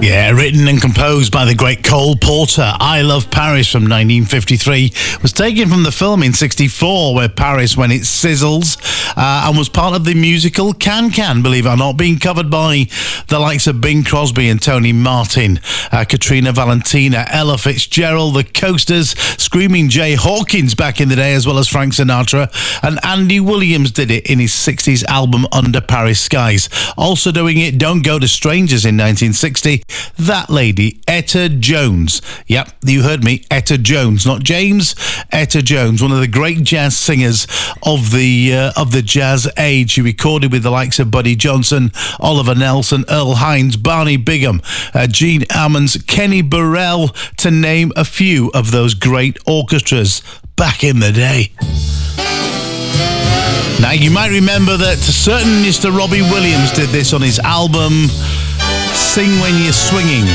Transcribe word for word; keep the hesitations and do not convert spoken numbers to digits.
Yeah, written and composed by the great Cole Porter. I Love Paris from nineteen fifty-three was taken from the film in sixty-four, where Paris When It Sizzles, uh, and was part of the musical Can Can, believe it or not, being covered by the likes of Bing Crosby and Tony Martin, uh, Katrina Valentina, Ella Fitzgerald, the Coasters, Screaming Jay Hawkins back in the day, as well as Frank Sinatra, and Andy Williams did it in his sixties album Under Paris Skies. Also doing it, Don't Go to Strangers in nineteen sixty, that lady, Etta Jones. Yep, you heard me, Etta Jones, not James, Etta Jones, one of the great jazz singers of the uh, of the jazz age. She recorded with the likes of Buddy Johnson, Oliver Nelson, Earl Hines, Barney Bigham, uh, Gene Ammons, Kenny Burrell, to name a few of those great orchestras back in the day. Now, you might remember that certain Mister Robbie Williams did this on his album Sing When You're Swinging.